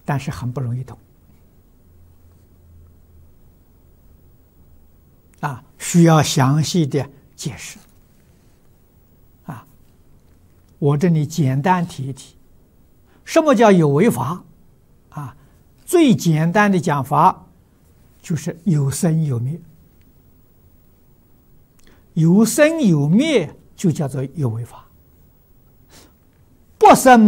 但是很不容易懂啊，需要详细的解释啊。我这里简单提一提，什么叫有为法啊？最简单的讲法就是有生有灭，有生有灭就叫做有为法，不生